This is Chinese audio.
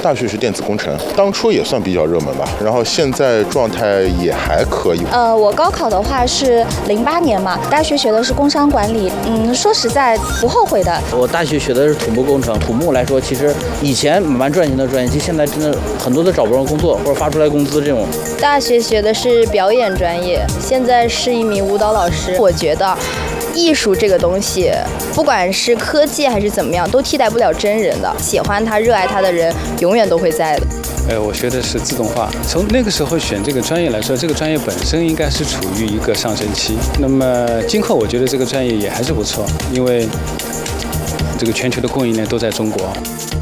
大学是电子工程，当初也算比较热门吧，然后现在状态也还可以。 我高考的话是08年嘛，大学学的是工商管理，说实在不后悔的。 我大学学的是土木工程，土木来说，其实以前蛮赚钱的专业，其实现在真的很多都找不着工作，或者发出来工资这种。 大学学的是表演专业，现在是一名舞蹈老师。我觉得艺术这个东西，不管是科技还是怎么样，都替代不了真人的。喜欢它、热爱它的人，永远都会在的。 我学的是自动化。从那个时候选这个专业来说，这个专业本身应该是处于一个上升期。那么今后我觉得这个专业也还是不错，因为这个全球的供应链都在中国。